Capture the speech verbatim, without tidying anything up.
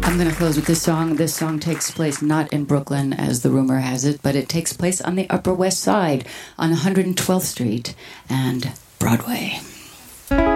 I'm going to close with this song. This song takes place not in Brooklyn, as the rumor has it, but it takes place on the Upper West Side on one hundred twelfth Street and Broadway.